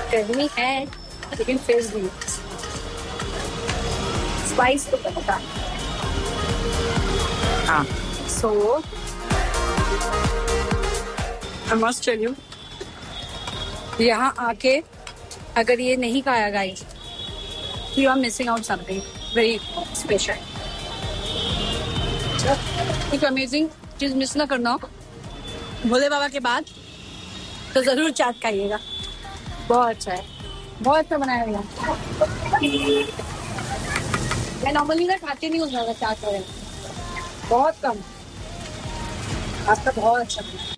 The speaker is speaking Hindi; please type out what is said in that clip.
गर्मी है लेकिन फिर भी स्पाइस तो पता। हाँ, सो आई मस्ट टेल यू, यहाँ आके अगर ये नहीं खाया guys, you are missing out something very special. एक अमेजिंग चीज मिस ना करना हो भोले बाबा के बाद तो जरूर चाट खाइएगा, बहुत अच्छा है, बहुत अच्छा बनाया गया। मैं नॉर्मली ना खाती नहीं हूँ ज्यादा चाट वगैरह, बहुत कम, आज तक बहुत अच्छा बना।